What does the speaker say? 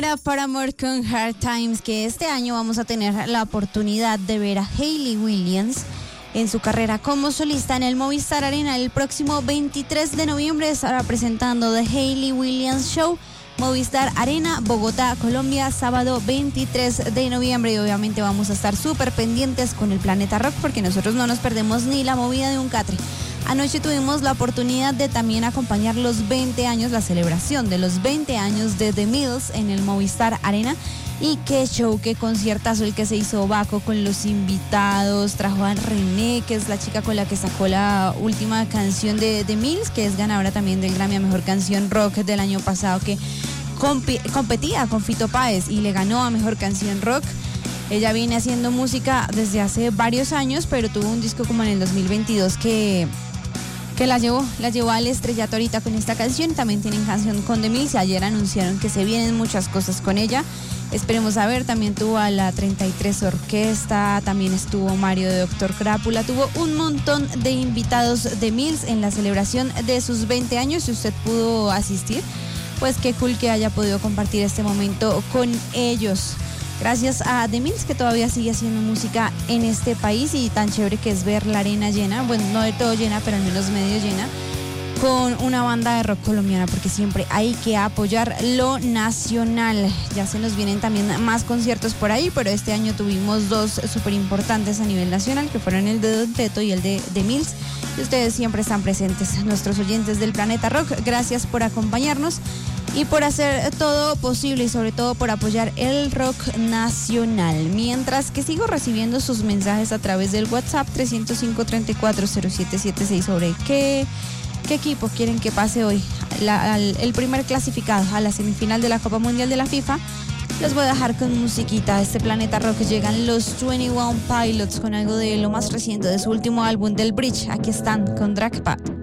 Era Paramore con Hard Times, que este año vamos a tener la oportunidad de ver a Hayley Williams en su carrera como solista en el Movistar Arena. El próximo 23 de noviembre estará presentando The Hayley Williams Show, Movistar Arena, Bogotá, Colombia, sábado 23 de noviembre. Y obviamente vamos a estar súper pendientes con el Planeta Rock, porque nosotros no nos perdemos ni la movida de un catre. Anoche tuvimos la oportunidad de también acompañar los 20 años, la celebración de los 20 años de The Mills en el Movistar Arena. Y qué show, qué conciertazo el que se hizo Baco con los invitados. Trajo a René, que es la chica con la que sacó la última canción de The Mills, que es ganadora también del Grammy a Mejor Canción Rock del año pasado, que competía con Fito Páez y le ganó a Mejor Canción Rock. Ella viene haciendo música desde hace varios años, pero tuvo un disco como en el 2022 que la llevó al estrellato ahorita con esta canción. También tienen canción con The Mills y ayer anunciaron que se vienen muchas cosas con ella. Esperemos a ver. También tuvo a la 33 Orquesta, también estuvo Mario de Doctor Crápula, tuvo un montón de invitados The Mills en la celebración de sus 20 años. Si usted pudo asistir, pues qué cool que haya podido compartir este momento con ellos. Gracias a The Mills, que todavía sigue haciendo música en este país, y tan chévere que es ver la arena llena, bueno, no de todo llena, pero al menos medio llena, con una banda de rock colombiana, porque siempre hay que apoyar lo nacional. Ya se nos vienen también más conciertos por ahí, pero este año tuvimos dos súper importantes a nivel nacional, que fueron el de Don Teto y el de The Mills. Y ustedes siempre están presentes, nuestros oyentes del Planeta Rock. Gracias por acompañarnos y por hacer todo posible, y sobre todo por apoyar el rock nacional. Mientras que sigo recibiendo sus mensajes a través del WhatsApp 305-340776 sobre qué equipo quieren que pase hoy el primer clasificado a la semifinal de la Copa Mundial de la FIFA. Les voy a dejar con musiquita de este Planeta Rock. Llegan los 21 Pilots con algo de lo más reciente de su último álbum, del Bridge. Aquí están con Dragpad.